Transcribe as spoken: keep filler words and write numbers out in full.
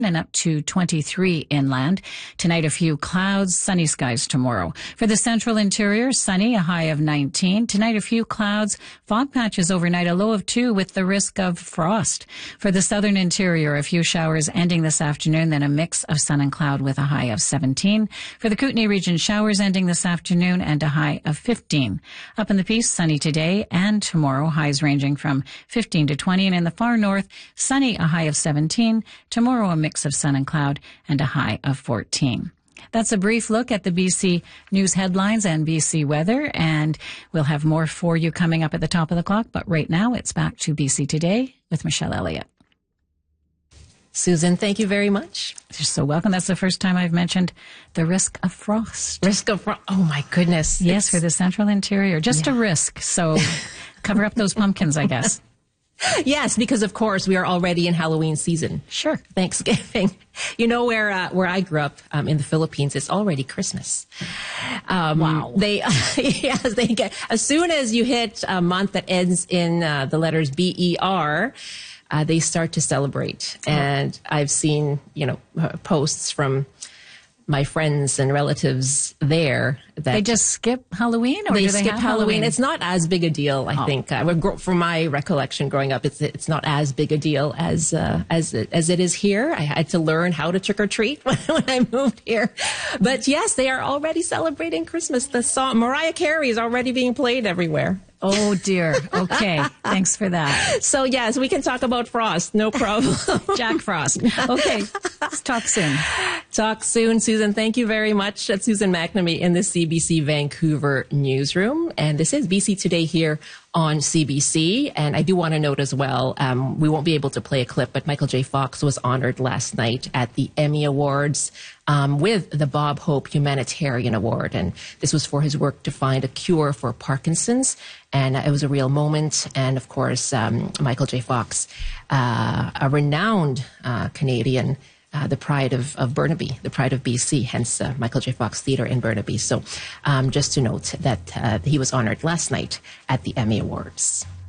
and up to twenty-three inland. Tonight, a few clouds, sunny skies tomorrow. For the central interior, sunny, a high of nineteen. Tonight, a few clouds, fog patches overnight, a low of two with the risk of frost. For the southern interior, a few showers ending this afternoon, then a mix of sun and cloud with a high of seventeen. For the Kootenay region, showers ending this afternoon and a high of fifteen. Up in the Peace, sunny today and tomorrow, highs ranging from fifteen to twenty. And in the far north, sunny, a high of seventeen. Tomorrow, a mix of sun and cloud and a high of fourteen. That's a brief look at the B C news headlines and B C weather, and we'll have more for you coming up at the top of the clock. But right now, it's back to B C Today with Michelle Elliott. Susan, thank you very much. You're so welcome. That's the first time I've mentioned the risk of frost. Risk of frost. Oh, my goodness. Yes, it's... for the central interior. Just yeah. a risk. So cover up those pumpkins, I guess. Yes, because of course we are already in Halloween season. Sure. Thanksgiving. You know where uh, where I grew up um, in the Philippines, it's already Christmas. Um, wow. They yes, they get as soon as you hit a month that ends in uh, the letters B E R, uh, they start to celebrate. Oh. And I've seen, you know, posts from my friends and relatives there that they just skip Halloween, or they do they skip have Halloween? Halloween? It's not as big a deal, I oh. think. Uh, from my recollection, growing up, it's it's not as big a deal as uh, as as it is here. I had to learn how to trick or treat when, when I moved here, but yes, they are already celebrating Christmas. The song Mariah Carey is already being played everywhere. Oh, dear. Okay. Thanks for that. So, yes, we can talk about Frost. No problem. Jack Frost. Okay. Let's talk soon. Talk soon, Susan. Thank you very much. That's Susan McNamee in the C B C Vancouver newsroom. And this is B C Today here on C B C. And I do want to note as well, um, we won't be able to play a clip, but Michael J. Fox was honored last night at the Emmy Awards um, with the Bob Hope Humanitarian Award. And this was for his work to find a cure for Parkinson's. And it was a real moment. And of course, um, Michael J. Fox, uh, a renowned uh, Canadian, uh, the pride of, of Burnaby, the pride of B C, hence uh, Michael J. Fox Theatre in Burnaby. So um, just to note that uh, he was honored last night at the Emmy Awards.